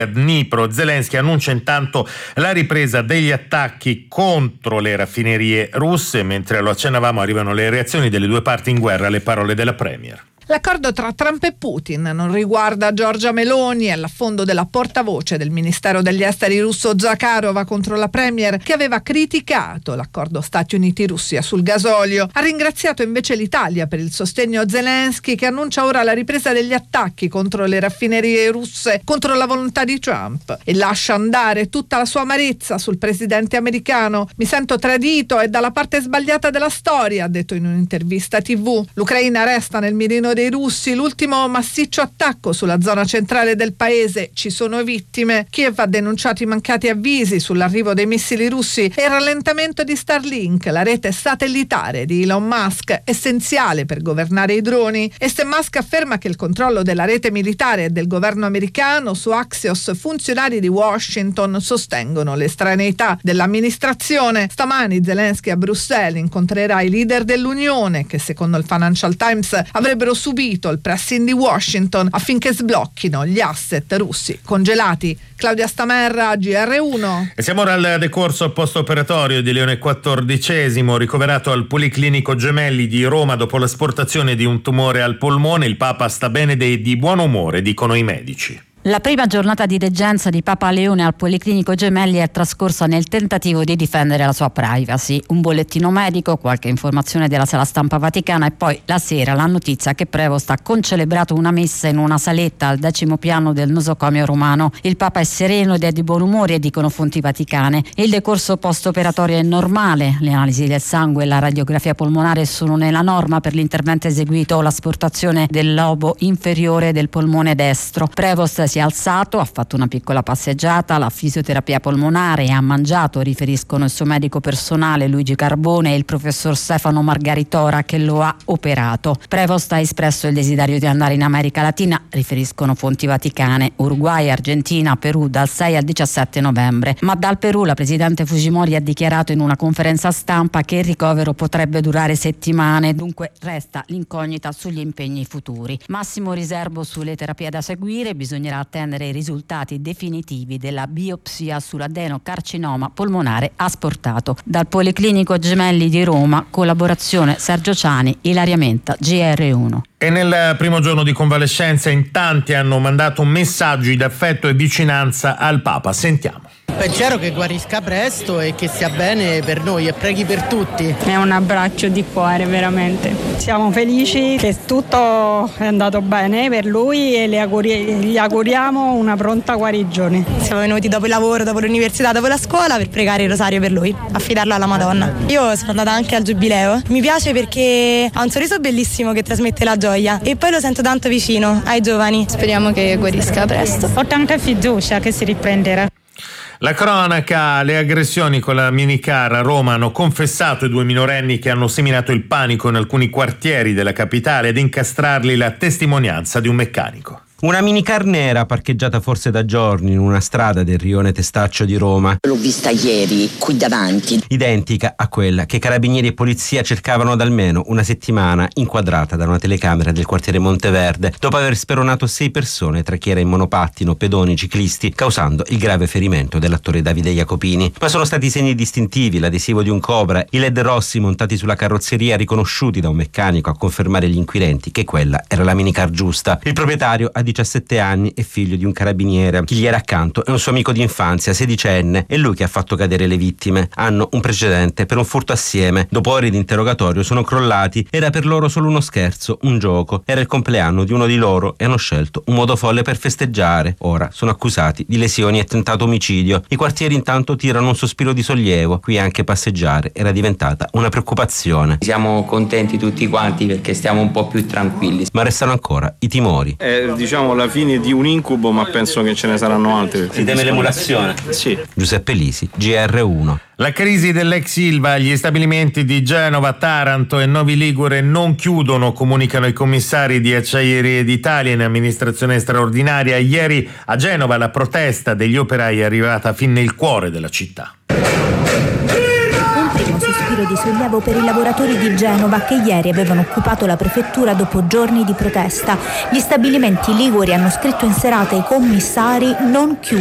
Dnipro. Zelensky annuncia intanto la ripresa degli attacchi contro le raffinerie russe. Mentre lo accennavamo, arrivano le reazioni delle due parti in guerra, le parole della Premier. L'accordo tra Trump e Putin non riguarda Giorgia Meloni, è l'affondo della portavoce del Ministero degli Esteri russo Zakharova contro la Premier, che aveva criticato l'accordo Stati Uniti-Russia sul gasolio. Ha ringraziato invece l'Italia per il sostegno a Zelensky, che annuncia ora la ripresa degli attacchi contro le raffinerie russe contro la volontà di Trump, e lascia andare tutta la sua amarezza sul presidente americano. Mi sento tradito e dalla parte sbagliata della storia, ha detto in un'intervista TV. L'Ucraina resta nel mirino dei russi, l'ultimo massiccio attacco sulla zona centrale del paese, ci sono vittime. Kiev ha denunciato i mancati avvisi sull'arrivo dei missili russi e il rallentamento di Starlink, la rete satellitare di Elon Musk, essenziale per governare i droni. E se Musk afferma che il controllo della rete militare è del governo americano, su Axios funzionari di Washington sostengono l'estraneità dell'amministrazione. Stamani Zelensky a Bruxelles incontrerà i leader dell'Unione, che secondo il Financial Times avrebbero subito il pressing di Washington affinché sblocchino gli asset russi congelati. Claudia Stamerra, GR1. E siamo ora al decorso post-operatorio di Leone XIV, ricoverato al Policlinico Gemelli di Roma dopo l'asportazione di un tumore al polmone. Il Papa sta bene e di buon umore, dicono i medici. La prima giornata di reggenza di Papa Leone al Policlinico Gemelli è trascorsa nel tentativo di difendere la sua privacy. Un bollettino medico, qualche informazione della sala stampa vaticana e poi la sera la notizia che Prevost ha concelebrato una messa in una saletta al 10° piano del nosocomio romano. Il Papa è sereno ed è di buon umore, dicono fonti vaticane. Il decorso post-operatorio è normale. Le analisi del sangue e la radiografia polmonare sono nella norma per l'intervento eseguito o l'asportazione del lobo inferiore del polmone destro. Prevost si è alzato, ha fatto una piccola passeggiata, la fisioterapia polmonare e ha mangiato, riferiscono il suo medico personale Luigi Carbone e il professor Stefano Margaritora che lo ha operato. Prevost ha espresso il desiderio di andare in America Latina, riferiscono fonti vaticane, Uruguay, Argentina, Perù dal 6 al 17 novembre. Ma dal Perù la presidente Fujimori ha dichiarato in una conferenza stampa che il ricovero potrebbe durare settimane, dunque resta l'incognita sugli impegni futuri. Massimo riservo sulle terapie da seguire, bisognerà attendere i risultati definitivi della biopsia sull'adenocarcinoma polmonare asportato. Dal Policlinico Gemelli di Roma, collaborazione Sergio Ciani, Ilaria Menta, GR1. E nel primo giorno di convalescenza in tanti hanno mandato messaggi d'affetto e vicinanza al Papa. Sentiamo. Spero che guarisca presto e che sia bene per noi e preghi per tutti. È un abbraccio di cuore, veramente. Siamo felici che tutto è andato bene per lui e gli auguriamo una pronta guarigione. Siamo venuti dopo il lavoro, dopo l'università, dopo la scuola per pregare il rosario per lui, affidarlo alla Madonna. Io sono andata anche al Giubileo. Mi piace perché ha un sorriso bellissimo che trasmette la gioia e poi lo sento tanto vicino ai giovani. Speriamo che guarisca presto. Ho tanta fiducia che si riprenderà. La cronaca, le aggressioni con la minicar a Roma hanno confessato i due minorenni che hanno seminato il panico in alcuni quartieri della capitale ed incastrarli la testimonianza di un meccanico. Una minicar nera parcheggiata forse da giorni in una strada del rione Testaccio di Roma. L'ho vista ieri qui davanti. Identica a quella che carabinieri e polizia cercavano da almeno una settimana, inquadrata da una telecamera del quartiere Monteverde, dopo aver speronato 6 persone tra chi era in monopattino, pedoni, ciclisti, causando il grave ferimento dell'attore Davide Jacopini. Ma sono stati i segni distintivi, l'adesivo di un cobra, i led rossi montati sulla carrozzeria riconosciuti da un meccanico a confermare gli inquirenti che quella era la minicar giusta. Il proprietario ha 17 anni e figlio di un carabiniere. Chi gli era accanto è un suo amico di infanzia, 16enne, è lui che ha fatto cadere le vittime. Hanno un precedente per un furto assieme. Dopo ore di interrogatorio sono crollati. Era per loro solo uno scherzo, un gioco. Era il compleanno di uno di loro e hanno scelto un modo folle per festeggiare. Ora sono accusati di lesioni e tentato omicidio. I quartieri intanto tirano un sospiro di sollievo. Qui anche passeggiare era diventata una preoccupazione. Siamo contenti tutti quanti perché stiamo un po' più tranquilli. Ma restano ancora i timori. Diciamo la fine di un incubo, ma penso che ce ne saranno altri. Si teme l'emulazione? Sì. Giuseppe Lisi, GR1. La crisi dell'ex Ilva, gli stabilimenti di Genova, Taranto e Novi Ligure non chiudono, comunicano i commissari di Acciaierie d'Italia in amministrazione straordinaria. Ieri a Genova la protesta degli operai è arrivata fin nel cuore della città. sospiro di sollievo per i lavoratori di Genova che ieri avevano occupato la prefettura dopo giorni di protesta. Gli stabilimenti liguri hanno scritto in serata ai commissari: non chiudere.